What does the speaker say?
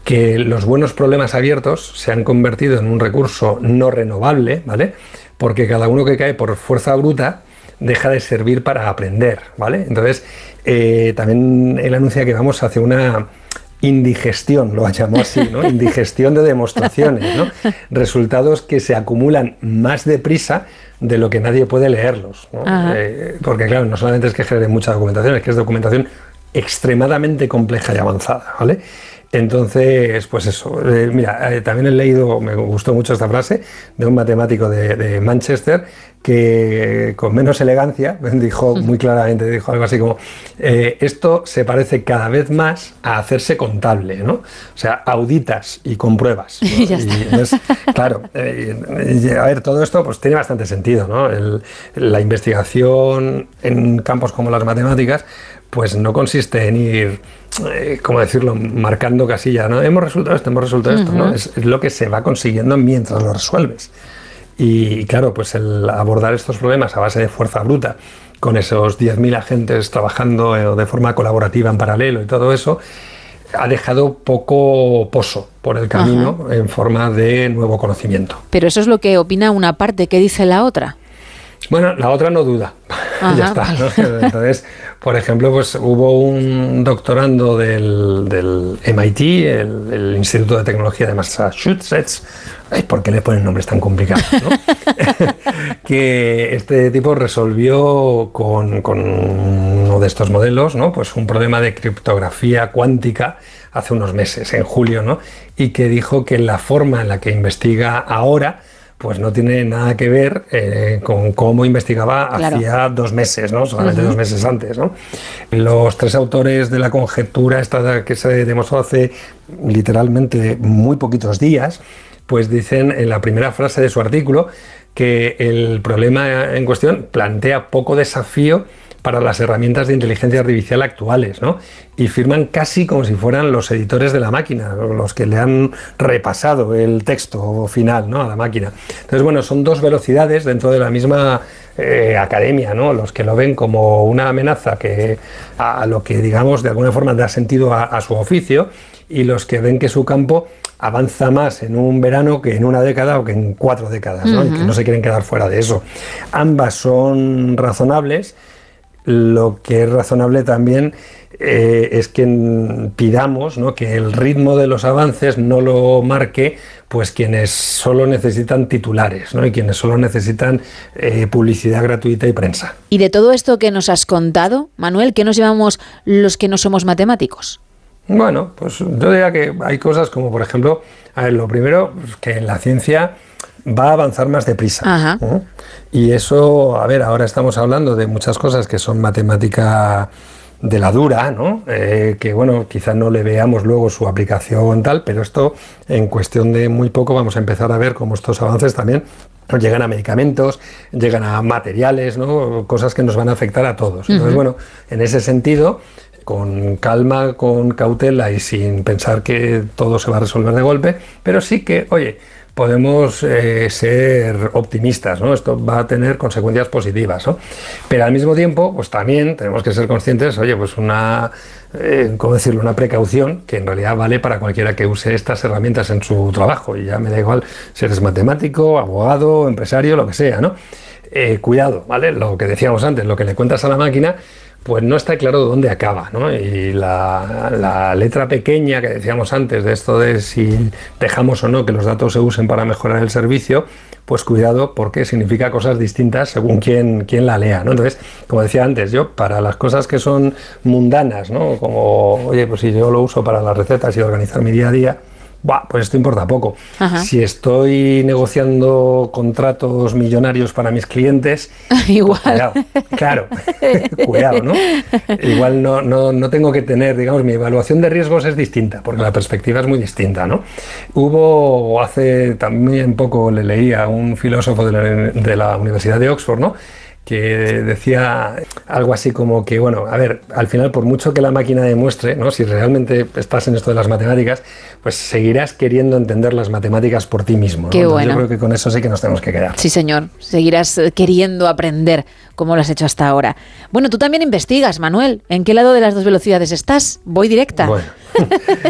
que los buenos problemas abiertos se han convertido en un recurso no renovable, ¿vale? Porque cada uno que cae por fuerza bruta deja de servir para aprender, ¿vale? Entonces, también él anuncia que vamos hacia una indigestión, lo llamó así, ¿no? Indigestión de demostraciones, ¿no? Resultados que se acumulan más deprisa de lo que nadie puede leerlos, ¿no? Porque claro, no solamente es que genere mucha documentación, es que es documentación extremadamente compleja y avanzada, ¿vale? Entonces, pues eso, mira, también he leído, me gustó mucho esta frase de un matemático de Manchester que con menos elegancia dijo muy claramente, dijo algo así como esto se parece cada vez más a hacerse contable, ¿no? O sea, auditas y compruebas, ¿no? Y entonces, claro, a ver, todo esto pues tiene bastante sentido, ¿no? La investigación en campos como las matemáticas pues no consiste en ir, ¿cómo decirlo?, marcando casillas, ¿no? Hemos resuelto esto, ¿no? Es lo que se va consiguiendo mientras lo resuelves. Y claro, pues el abordar estos problemas a base de fuerza bruta, con esos 10.000 agentes trabajando de forma colaborativa en paralelo y todo eso, ha dejado poco pozo por el camino en forma de nuevo conocimiento. Pero eso es lo que opina una parte. ¿Qué dice la otra? Bueno, la otra no duda. Ya está, ¿no? Entonces, por ejemplo, pues hubo un doctorando del MIT, el Instituto de Tecnología de Massachusetts. Ay, ¿por qué le ponen nombres tan complicados, ¿no? Que este tipo resolvió con uno de estos modelos, ¿no? Pues un problema de criptografía cuántica hace unos meses, en julio, ¿no? Y que dijo que la forma en la que investiga ahora pues no tiene nada que ver con cómo investigaba hacía 2 meses, ¿no? Solamente 2 meses antes, ¿no? Los 3 autores de la conjetura esta que se demostró hace literalmente muy poquitos días, pues dicen en la primera frase de su artículo que el problema en cuestión plantea poco desafío para las herramientas de inteligencia artificial actuales, ¿no? Y firman casi como si fueran los editores de la máquina, los que le han repasado el texto final, ¿no?, a la máquina. Entonces, bueno, son 2 velocidades dentro de la misma academia, ¿no? Los que lo ven como una amenaza que a lo que, digamos, de alguna forma da sentido a su oficio, y los que ven que su campo avanza más en un verano que en una década o que en 4 décadas, ¿no? Y que no se quieren quedar fuera de eso. Ambas son razonables. Lo que es razonable también es que pidamos, ¿no?, que el ritmo de los avances no lo marque pues quienes solo necesitan titulares, ¿no?, y quienes solo necesitan publicidad gratuita y prensa. Y de todo esto que nos has contado, Manuel, ¿qué nos llevamos los que no somos matemáticos? Bueno, pues yo diría que hay cosas como, por ejemplo, a ver, lo primero, pues que en la ciencia va a avanzar más deprisa, ¿no? Y eso, a ver, ahora estamos hablando de muchas cosas que son matemática de la dura, ¿no? Que bueno, quizás no le veamos luego su aplicación tal, pero esto en cuestión de muy poco vamos a empezar a ver cómo estos avances también llegan a medicamentos, llegan a materiales, ¿no? Cosas que nos van a afectar a todos. Entonces, bueno, en ese sentido, con calma, con cautela y sin pensar que todo se va a resolver de golpe, pero sí que, oye, podemos ser optimistas, ¿no? Esto va a tener consecuencias positivas, ¿no? Pero al mismo tiempo, pues también tenemos que ser conscientes, oye, pues ¿cómo decirlo?, una precaución que en realidad vale para cualquiera que use estas herramientas en su trabajo. Y ya me da igual si eres matemático, abogado, empresario, lo que sea, ¿no? Cuidado, ¿vale? Lo que decíamos antes, lo que le cuentas a la máquina, pues no está claro dónde acaba, ¿no? Y la letra pequeña que decíamos antes de esto de si dejamos o no que los datos se usen para mejorar el servicio, pues cuidado, porque significa cosas distintas según quién la lea, ¿no? Entonces, como decía antes, yo para las cosas que son mundanas, ¿no?, como, oye, pues si yo lo uso para las recetas y organizar mi día a día, pues esto importa poco. Si estoy negociando contratos millonarios para mis clientes, igual. Pues cuidado, claro, cuidado, ¿no? Igual no tengo que tener, digamos, mi evaluación de riesgos es distinta, porque la perspectiva es muy distinta, ¿no? Hubo hace también poco, le leí a un filósofo de la Universidad de Oxford, ¿no?, que decía algo así como que, bueno, a ver, al final, por mucho que la máquina demuestre, ¿no?, si realmente estás en esto de las matemáticas, pues seguirás queriendo entender las matemáticas por ti mismo, ¿no? Qué bueno. Yo creo que con eso sí que nos tenemos que quedar. Sí, señor. Seguirás queriendo aprender como lo has hecho hasta ahora. Bueno, tú también investigas, Manuel. ¿En qué lado de las 2 velocidades estás? Voy directa. Bueno.